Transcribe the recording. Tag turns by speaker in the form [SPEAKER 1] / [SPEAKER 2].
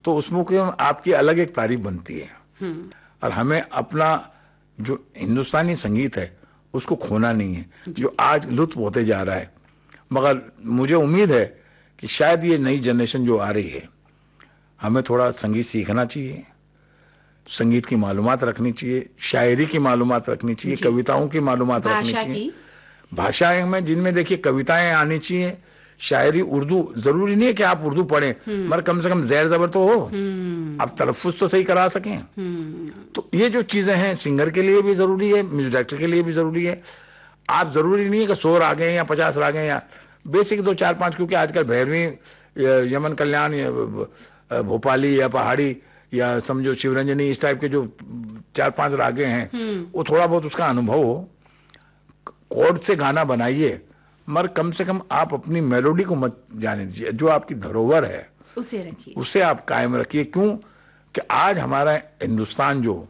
[SPEAKER 1] तो उसमें कोई आपकी अलग एक तारीफ बनती है। और हमें अपना जो हिंदुस्तानी संगीत है उसको खोना नहीं है, जो आज लुप्त होते जा रहा है। मगर मुझे उम्मीद है कि शायद ये नई जनरेशन जो आ रही है, हमें थोड़ा संगीत सीखना चाहिए, संगीत की मालूमात रखनी चाहिए, शायरी की मालूमात रखनी चाहिए, कविताओं की मालूमात रखनी चाहिए, भाषाएं में जिनमें देखिए कविताएं आनी चाहिए, शायरी उर्दू, जरूरी नहीं है कि आप उर्दू पढ़ें, मगर कम से कम ज़ैर ज़बर तो हो, आप तलफ़्फ़ुज़ तो सही करा सकें। तो ये जो चीजें हैं सिंगर के लिए भी जरूरी है, म्यूजिक डायरेक्टर के लिए भी जरूरी है। आप जरूरी नहीं है कि 100 राग हैं या 50 राग हैं, या बेसिक 2 4 5, क्योंकि आजकल भैरवी, यमन कल्याण, या भोपाली या पहाड़ी, या समझो शिवरंजनी, इस टाइप के जो 4 5 रागे हैं, वो थोड़ा बहुत उसका अनुभव हो, कोड से गाना बनाइए, मगर कम से कम आप अपनी मेलोडी को मत जाने दीजिए। जो आपकी धरोहर है
[SPEAKER 2] उसे रखिए,
[SPEAKER 1] उसे आप कायम रखिए। क्यों कि आज हमारा हिंदुस्तान जो